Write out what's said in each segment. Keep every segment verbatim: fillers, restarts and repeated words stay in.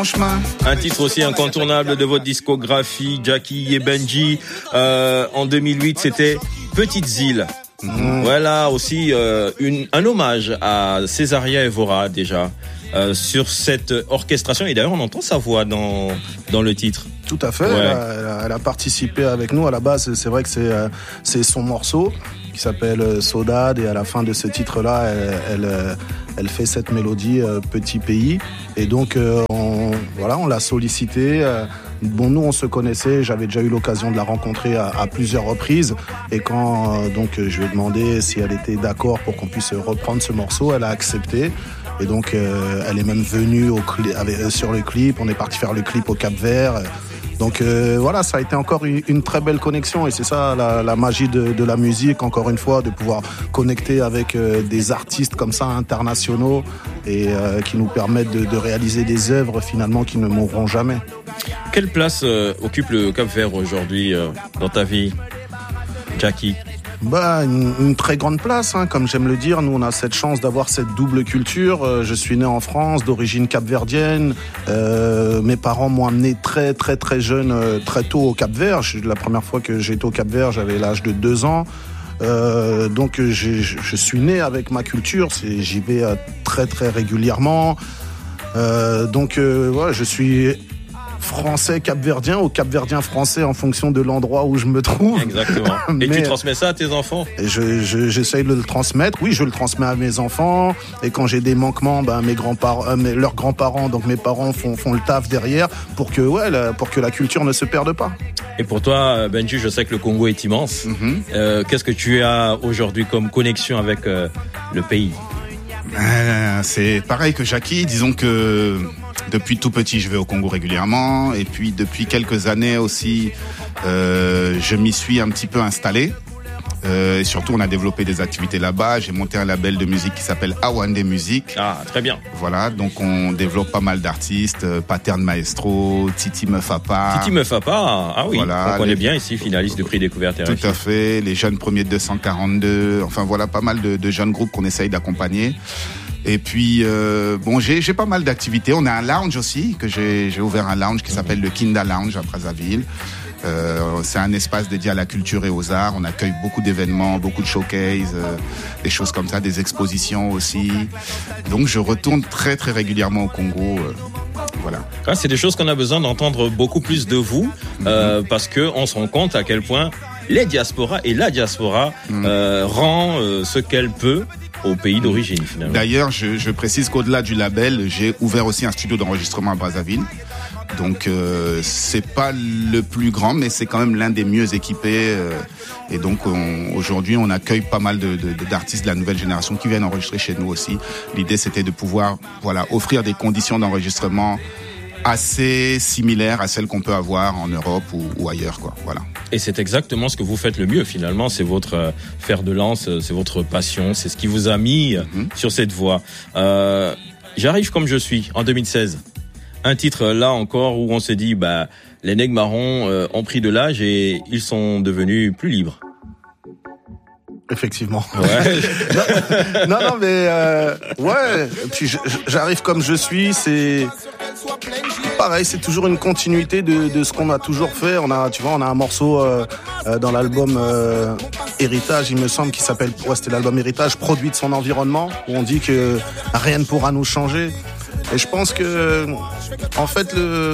Un titre aussi incontournable de votre discographie, Jackie et Benji. Euh, en deux mille huit, c'était Petites îles. Mmh. Voilà aussi euh, une, un hommage à Césaria Evora déjà euh, sur cette orchestration. Et d'ailleurs, on entend sa voix dans dans le titre. Tout à fait. Ouais. Elle, a, elle, a, elle a participé avec nous. À la base, c'est vrai que c'est euh, c'est son morceau qui s'appelle Saudade, et à la fin de ce titre-là, elle, elle, elle fait cette mélodie euh, Petit pays. Et donc, euh, on, voilà, on l'a sollicité. Euh, bon, nous, on se connaissait. J'avais déjà eu l'occasion de la rencontrer à, à plusieurs reprises. Et quand euh, donc je lui ai demandé si elle était d'accord pour qu'on puisse reprendre ce morceau, elle a accepté. Et donc, euh, elle est même venue au cli- avec, sur le clip. On est parti faire le clip au Cap-Vert. Donc euh, voilà, ça a été encore une, une très belle connexion, et c'est ça la, la magie de, de la musique, encore une fois, de pouvoir connecter avec euh, des artistes comme ça internationaux et euh, qui nous permettent de, de réaliser des œuvres finalement qui ne mourront jamais. Quelle place euh, occupe le Cap-Vert aujourd'hui euh, dans ta vie, Jackie ? Bah, une, une très grande place, hein, comme j'aime le dire. Nous, on a cette chance d'avoir cette double culture. Euh, je suis né en France, d'origine capverdienne. Euh, mes parents m'ont amené très, très, très jeune, euh, très tôt au Cap-Vert. Je, la première fois que j'ai été au Cap-Vert, j'avais l'âge de deux ans. Euh, donc, j'ai, je suis né avec ma culture. C'est, j'y vais euh, très, très régulièrement. Euh, donc, euh, ouais, je suis français capverdien ou capverdien français en fonction de l'endroit où je me trouve. Exactement. Et mais tu transmets ça à tes enfants ? je, je, J'essaye de le transmettre. Oui, je le transmets à mes enfants. Et quand j'ai des manquements, ben, mes grands-parents, euh, mes, leurs grands-parents, donc mes parents font, font le taf derrière pour que, ouais, la, pour que la culture ne se perde pas. Et pour toi, Benji, je sais que le Congo est immense. Mm-hmm. Euh, qu'est-ce que tu as aujourd'hui comme connexion avec euh, le pays ? euh, C'est pareil que Jackie. Disons que depuis tout petit, je vais au Congo régulièrement, et puis depuis quelques années aussi, euh, je m'y suis un petit peu installé. Euh, et surtout, on a développé des activités là-bas. J'ai monté un label de musique qui s'appelle Awande Music. Ah, très bien. Voilà, donc on développe pas mal d'artistes. Euh, Pattern Maestro, Titi Meufapa. Titi Meufapa, ah oui, voilà, on connaît les... bien ici, finaliste du prix Découverte R F I. Tout à fait, les jeunes premiers deux cent quarante-deux. Enfin voilà, pas mal de, de jeunes groupes qu'on essaye d'accompagner. Et puis euh, bon, j'ai j'ai pas mal d'activités. On a un lounge aussi que j'ai j'ai ouvert un lounge qui s'appelle le Kinda Lounge à Brazzaville. Euh, c'est un espace dédié à la culture et aux arts. On accueille beaucoup d'événements, beaucoup de showcases, euh, des choses comme ça, des expositions aussi. Donc je retourne très très régulièrement au Congo. Euh, voilà. Ah, c'est des choses qu'on a besoin d'entendre beaucoup plus de vous, mm-hmm. euh, parce que on se rend compte à quel point les diasporas et la diaspora mm-hmm. euh, rend euh, ce qu'elle peut au pays d'origine finalement. D'ailleurs, je, je précise qu'au-delà du label, j'ai ouvert aussi un studio d'enregistrement à Brazzaville. Donc euh, c'est pas le plus grand, mais c'est quand même l'un des mieux équipés. Euh, et donc on, aujourd'hui, on accueille pas mal de, de, d'artistes de la nouvelle génération qui viennent enregistrer chez nous aussi. L'idée, c'était de pouvoir, voilà, offrir des conditions d'enregistrement assez similaires à celles qu'on peut avoir en Europe ou, ou ailleurs, quoi. Voilà. Et c'est exactement ce que vous faites le mieux finalement, c'est votre euh, fer de lance, c'est votre passion, c'est ce qui vous a mis mm-hmm. sur cette voie. Euh, j'arrive comme je suis en deux mille seize. Un titre là encore où on s'est dit bah les nègres marrons euh, ont pris de l'âge et ils sont devenus plus libres. Effectivement. Ouais. non, non, mais euh, ouais. Et puis j'arrive comme je suis. C'est pareil. C'est toujours une continuité de, de ce qu'on a toujours fait. On a, tu vois, on a un morceau euh, dans l'album euh, Héritage, il me semble, qui s'appelle. Ouais, c'était l'album Héritage, produit de son environnement, où on dit que rien ne pourra nous changer. Et je pense que, en fait, le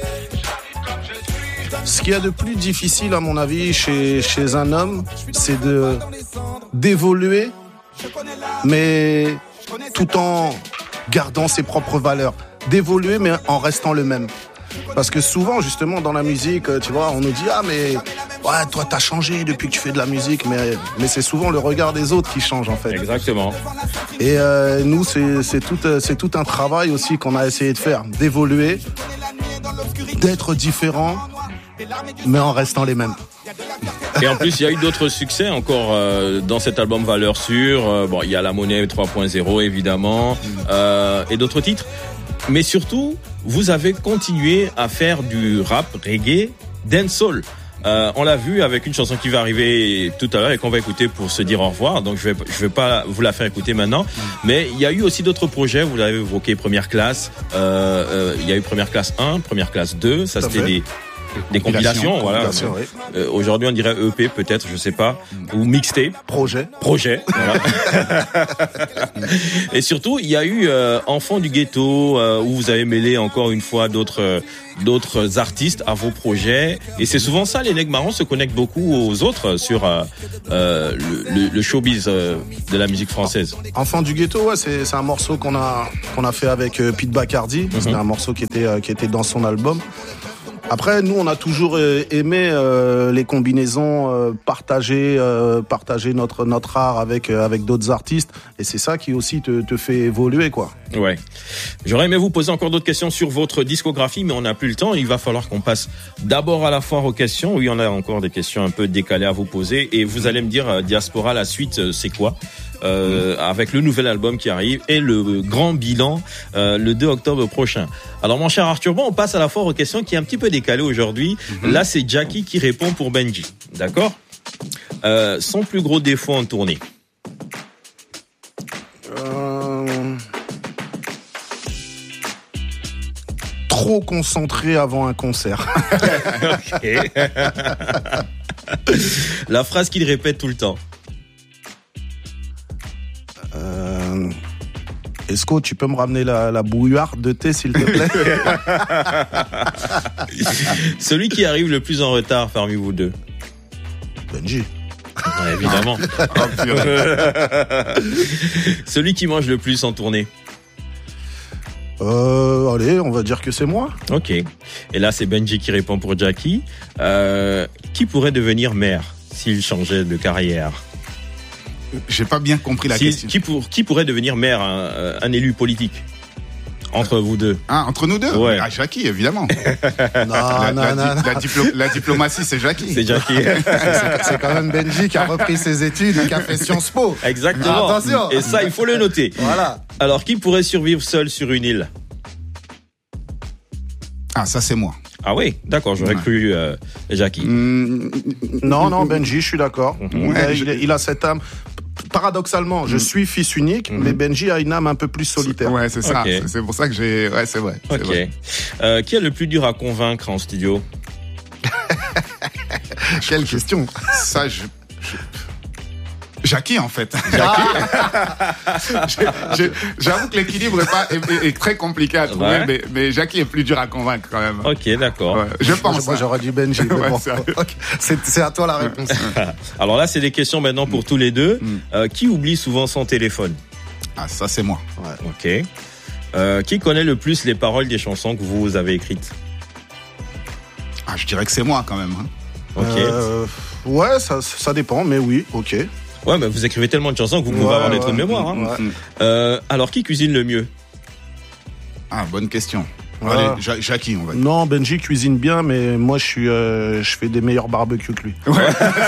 ce qu'il y a de plus difficile, à mon avis, chez, chez un homme, c'est de d'évoluer, mais tout en gardant ses propres valeurs. D'évoluer, mais en restant le même. Parce que souvent, justement, dans la musique, tu vois, on nous dit « Ah, mais ouais, toi, t'as changé depuis que tu fais de la musique. » Mais, mais c'est souvent le regard des autres qui change, en fait. Exactement. Et euh, nous, c'est, c'est, tout, c'est tout un travail aussi qu'on a essayé de faire. D'évoluer, d'être différent, mais en restant les mêmes. Et en plus, il y a eu d'autres succès encore euh, dans cet album Valeurs Sûres. Euh, bon, il y a La Monnaie trois point zéro, évidemment, euh, et d'autres titres. Mais surtout, vous avez continué à faire du rap, reggae, dancehall. Euh, on l'a vu avec une chanson qui va arriver tout à l'heure et qu'on va écouter pour se dire au revoir. Donc je vais je vais pas vous la faire écouter maintenant. Mm. Mais il y a eu aussi d'autres projets. Vous l'avez évoqué, Première Classe. Euh, euh, il y a eu Première Classe un, Première Classe deux. Ça, c'était des des compilations, voilà. Oui. Euh, aujourd'hui, on dirait E P, peut-être, je sais pas, mm. ou mixtape. Projet. Projet. Voilà. Et surtout, il y a eu euh, Enfants du ghetto, euh, où vous avez mêlé encore une fois d'autres euh, d'autres artistes à vos projets. Et c'est souvent ça, les Nègres Marrons se connectent beaucoup aux autres sur euh, euh, le, le, le showbiz euh, de la musique française. Enfants du ghetto, ouais, c'est c'est un morceau qu'on a qu'on a fait avec euh, Pete Bacardi. Mm-hmm. C'était un morceau qui était euh, qui était dans son album. Après, nous, on a toujours aimé euh, les combinaisons, euh, partager, euh, partager notre notre art avec euh, avec d'autres artistes, et c'est ça qui aussi te te fait évoluer, quoi. Ouais. J'aurais aimé vous poser encore d'autres questions sur votre discographie, mais on n'a plus le temps. Il va falloir qu'on passe d'abord à la foire aux questions. Oui, on a encore des questions un peu décalées à vous poser, et vous allez me dire, euh, Diaspora, la suite, euh, c'est quoi? Euh, avec le nouvel album qui arrive et le grand bilan euh, le deux octobre prochain. Alors mon cher Arthur, bon, on passe à la foire aux questions qui est un petit peu décalée aujourd'hui. Mm-hmm. Là, c'est Jackie qui répond pour Benji. D'accord? euh, Son plus gros défaut en tournée? euh... Trop concentré avant un concert. Ok. La phrase qu'il répète tout le temps? Euh, Esco, tu peux me ramener la, la bouillarde de thé, s'il te plaît? Celui qui arrive le plus en retard parmi vous deux? Benji. Ouais, évidemment. Celui qui mange le plus en tournée? Euh, allez, on va dire que c'est moi. Ok. Et là, c'est Benji qui répond pour Jackie. Euh, qui pourrait devenir maire s'il changeait de carrière? J'ai pas bien compris la si, question. Qui, pour, qui pourrait devenir maire, un, un élu politique entre vous deux? Ah, entre nous deux? Ouais. Ah, Jackie, évidemment. non, la, non, la, non, la, non. La, diplo, la diplomatie, c'est Jackie. C'est Jackie. c'est, c'est quand même Benji qui a repris ses études et qui a fait Sciences Po. Exactement. Ah, attention. Et ça, il faut le noter. Voilà. Alors, qui pourrait survivre seul sur une île? Ah, ça, c'est moi. Ah oui, d'accord, j'aurais ouais. cru euh, Jackie. Mmh, non, non, Benji, je suis d'accord. Mmh. Ouais, il, je... il a cette âme. Paradoxalement, mmh. je suis fils unique, mmh. mais Benji a une âme un peu plus solitaire. Ouais, c'est ça. Okay. C'est pour ça que j'ai. Ouais, c'est vrai. C'est ok. vrai. Euh, qui est le plus dur à convaincre en studio? Quelle question. Ça, je. je... Jackie, en fait. Jackie. je, je, j'avoue que l'équilibre est, pas, est, est très compliqué à trouver, ouais. mais, mais Jackie est plus dur à convaincre quand même. Ok, d'accord. Ouais, je pense. Moi, j'aurais dit Benji. Ouais, bon. Okay. c'est, c'est à toi la réponse. Alors là, c'est des questions maintenant pour mm. tous les deux. Mm. Euh, qui oublie souvent son téléphone? Ah, ça, c'est moi. Ouais. Ok. Euh, qui connaît le plus les paroles des chansons que vous avez écrites? Ah, je dirais que c'est moi quand même. Hein. Ok. Euh, ouais, ça, ça dépend, mais oui, ok. Ouais, mais vous écrivez tellement de chansons que vous pouvez ouais, avoir des trucs de mémoire. Hein. Ouais. Euh, alors, qui cuisine le mieux? Ah, bonne question. Ouais. Allez, ja- Jackie, on va dire. Non, Benji cuisine bien, mais moi, je suis, euh, je fais des meilleurs barbecues que lui. Ouais.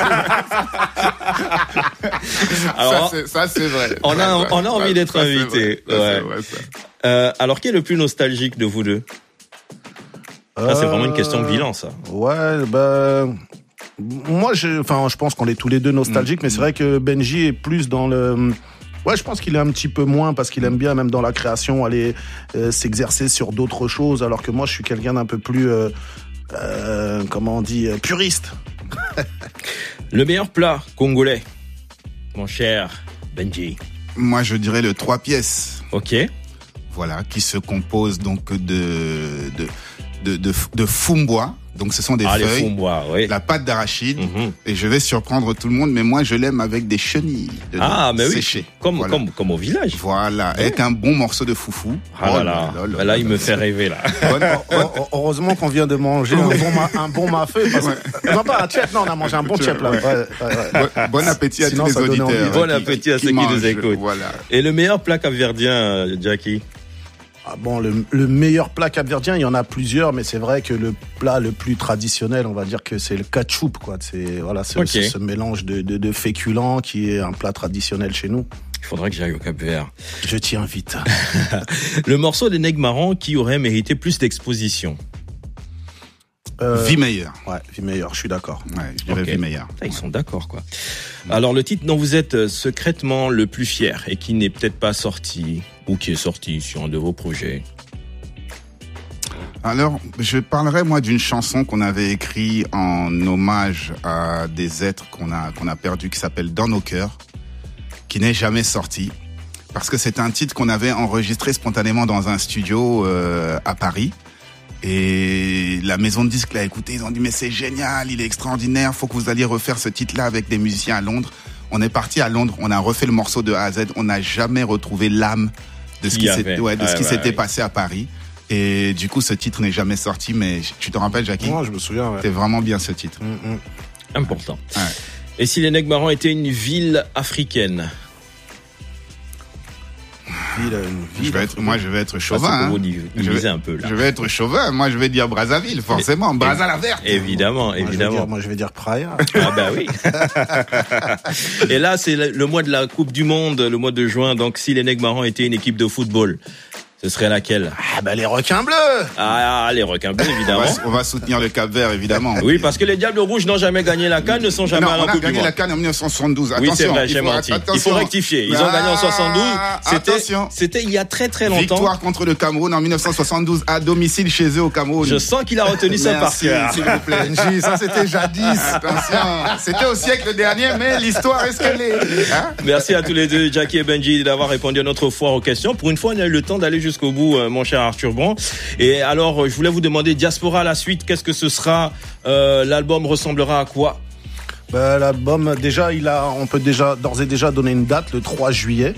alors, ça, c'est, ça, c'est vrai. On a, on a envie ça, d'être ça, invité. C'est vrai, ouais. ça, c'est vrai, ça. Euh, alors, qui est le plus nostalgique de vous deux? euh... Ça, c'est vraiment une question de bilan, ça. Ouais, ben... Bah... Moi, je, enfin, je pense qu'on est tous les deux nostalgiques, mmh. mais c'est vrai que Benji est plus dans le. Ouais, je pense qu'il est un petit peu moins parce qu'il aime bien, même dans la création, aller euh, s'exercer sur d'autres choses, alors que moi, je suis quelqu'un d'un peu plus, euh, euh, comment on dit, euh, puriste. Le meilleur plat congolais, mon cher Benji? Moi, je dirais le trois pièces. Ok. Voilà, qui se compose donc de de de de, de fumbois. Donc ce sont des ah, feuilles, fumbois, oui. la pâte d'arachide, mm-hmm. et je vais surprendre tout le monde, mais moi je l'aime avec des chenilles ah, mais séchées. Oui. Comme, voilà. comme, comme au village. Voilà, oui. Avec un bon morceau de foufou. Ah oh là là, là, là, là, là il me fait rêver là. Bonne, heureusement qu'on vient de manger un bon, ma, un bon mafé. Parce que, non pas un tchèp, non on a mangé un bon tchèp là. Ouais, ouais, ouais. Bon, bon appétit à Sinon, tous les auditeurs. Bon appétit à ceux qui nous écoutent. Voilà. Et le meilleur plat capverdien, Jackie? Ah bon, le, le meilleur plat capverdien, il y en a plusieurs, mais c'est vrai que le plat le plus traditionnel, on va dire que c'est le ketchup, quoi. C'est voilà, c'est, okay. c'est ce mélange de, de, de féculents qui est un plat traditionnel chez nous. Il faudrait que j'aille au Cap-Vert. Je t'y invite. Le morceau des Nègres Marrons qui aurait mérité plus d'exposition? Euh, Vie meilleure. Ouais, Vie meilleure, je suis d'accord. Ouais, je dirais okay. Vie meilleure. Ils sont d'accord, quoi. Alors, le titre dont vous êtes secrètement le plus fier et qui n'est peut-être pas sorti, ou qui est sorti sur un de vos projets? Alors, je parlerai, moi, d'une chanson qu'on avait écrite en hommage à des êtres qu'on a, qu'on a perdus, qui s'appelle Dans nos cœurs, qui n'est jamais sorti. Parce que c'est un titre qu'on avait enregistré spontanément dans un studio euh, à Paris. Et la maison de disques l'a écouté, ils ont dit mais c'est génial, il est extraordinaire, faut que vous alliez refaire ce titre-là avec des musiciens à Londres. On est parti à Londres, on a refait le morceau de A à Z, on n'a jamais retrouvé l'âme de ce qui, s'était, ouais, de ce ah, qui bah, s'était ouais. passé à Paris. Et du coup, ce titre n'est jamais sorti, mais tu te rappelles, Jackie? Moi, je me souviens. Ouais. C'était vraiment bien ce titre. Mm-hmm. Important. Ouais. Et si les Nègres étaient une ville africaine? Ville, une ville je vais être, moi, je vais être chauvin. Ah, hein. vous lisez je, vais, un peu, là. je vais être chauvin. Moi, je vais dire Brazzaville, forcément. Et, Brazza la verte. Évidemment, moi, évidemment. Je dire, moi, je vais dire Praia. Ah bah oui. Et là, c'est le mois de la Coupe du Monde, le mois de juin. Donc, si les Nègres étaient une équipe de football, ce serait laquelle? Ah bah les requins bleus. Ah, les requins bleus, évidemment. On va, on va soutenir le Cap-Vert, évidemment. Oui, parce que les Diables Rouges n'ont jamais gagné la CAN, ne sont jamais non, à la Coupe du Monde. On a gagné la CAN en dix-neuf cent soixante-douze. Attention, oui, c'est vrai, j'ai il faut, menti. attention. Il faut rectifier. Ils ah, ont gagné en soixante-douze. C'était, attention. C'était il y a très très longtemps. Victoire contre le Cameroun en dix-neuf cent soixante-douze à domicile chez eux au Cameroun. Je sens qu'il a retenu ça par cœur. S'il vous plaît. Benji, ça c'était jadis. Attention. C'était au siècle dernier, mais l'histoire est ce qu'elle est. Hein? Merci à tous les deux, Jackie et Benji, d'avoir répondu à notre foire aux questions. Pour une fois, on a eu le temps d'aller jusqu'au bout, mon cher Arthur Bon. Et alors, je voulais vous demander, Diaspora, la suite, qu'est-ce que ce sera? euh, L'album ressemblera à quoi? Bah, l'album, déjà, il a, on peut déjà d'ores et déjà donner une date, le trois juillet.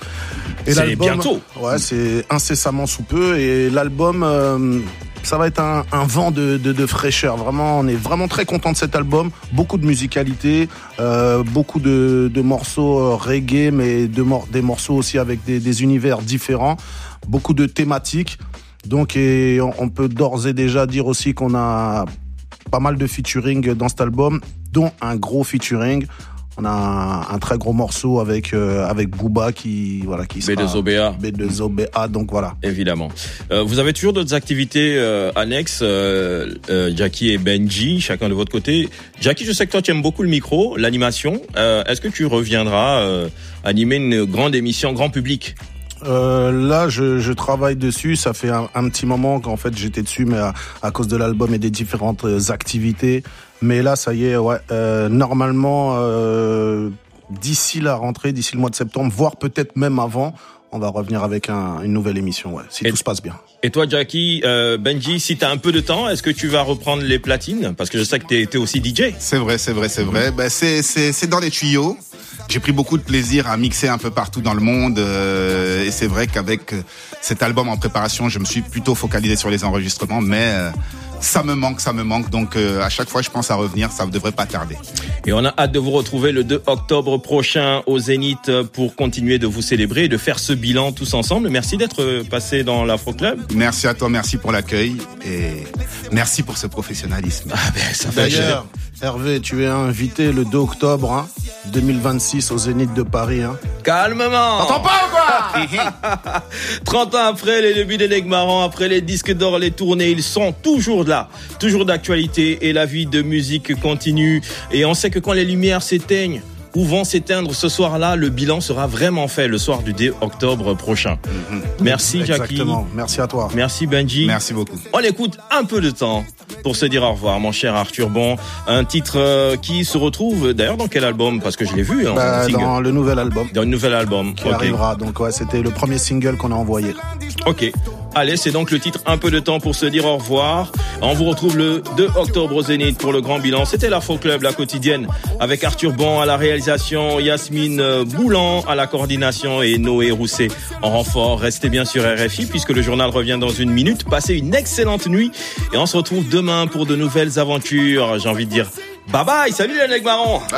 Et c'est bientôt. Ouais, c'est incessamment sous peu. Et l'album, euh, ça va être un, un vent de, de, de fraîcheur. Vraiment, on est vraiment très content de cet album. Beaucoup de musicalité, euh, beaucoup de, de morceaux reggae, mais de, des morceaux aussi avec des, des univers différents. Beaucoup de thématiques. Donc, et on, on peut d'ores et déjà dire aussi qu'on a pas mal de featuring dans cet album, dont un gros featuring. On a un, un très gros morceau avec euh, avec Booba qui voilà qui sera B deux O B A. B deux O B A, donc voilà. Évidemment. Euh, vous avez toujours d'autres activités euh, annexes, euh, euh, Jackie et Benji, chacun de votre côté. Jackie, je sais que toi tu aimes beaucoup le micro, l'animation. Euh, est-ce que tu reviendras euh, animer une grande émission grand public? Euh, là, je, je travaille dessus. Ça fait un, un petit moment qu'en fait j'étais dessus, mais à, à cause de l'album et des différentes activités. Mais là, ça y est, ouais. Euh, normalement, euh, d'ici la rentrée, d'ici le mois de septembre, voire peut-être même avant, on va revenir avec un, une nouvelle émission, ouais, si et tout se passe bien. Et toi, Jackie, euh, Benji, si t'as un peu de temps, est-ce que tu vas reprendre les platines? Parce que je sais que t'es, t'es aussi D J. C'est vrai, c'est vrai, c'est vrai. Ben, c'est, c'est, c'est dans les tuyaux. J'ai pris beaucoup de plaisir à mixer un peu partout dans le monde euh, et c'est vrai qu'avec cet album en préparation, je me suis plutôt focalisé sur les enregistrements, mais euh, ça me manque, ça me manque. Donc euh, à chaque fois, je pense à revenir, ça ne devrait pas tarder. Et on a hâte de vous retrouver le deux octobre prochain au Zénith pour continuer de vous célébrer et de faire ce bilan tous ensemble. Merci d'être passé dans l'Afro Club. Merci à toi, merci pour l'accueil et merci pour ce professionnalisme. Ah ben, ça fait D'ailleurs, Hervé, tu es invité le deux octobre hein, deux mille vingt-six au Zénith de Paris. Hein. Calmement. T'entends pas ou quoi? trente ans après les débuts des Nègres Marrons, après les disques d'or, les tournées, ils sont toujours là, toujours d'actualité et la vie de musique continue. Et on sait que quand les lumières s'éteignent ou vont s'éteindre ce soir-là, le bilan sera vraiment fait le soir du deux octobre prochain. Mm-hmm. Merci Jackie. Exactement. Merci à toi. Merci Benji. Merci beaucoup. On écoute un peu de temps pour se dire au revoir, mon cher Arthur Bon. Un titre euh, qui se retrouve d'ailleurs dans quel album? Parce que je l'ai vu. Hein, bah, dans le nouvel album. Dans le nouvel album. Qui okay. arrivera. Donc ouais, c'était le premier single qu'on a envoyé. Ok. Allez, c'est donc le titre Un peu de temps pour se dire au revoir. On vous retrouve le deux octobre au Zénith pour le grand bilan. C'était l'Afro Club, la quotidienne, avec Arthur Bon à la réalisation, Yasmine Boulan à la coordination et Noé Rousset en renfort. Restez bien sur R F I puisque le journal revient dans une minute. Passez une excellente nuit et on se retrouve demain pour de nouvelles aventures. J'ai envie de dire bye bye, salut les Nègres Marrons.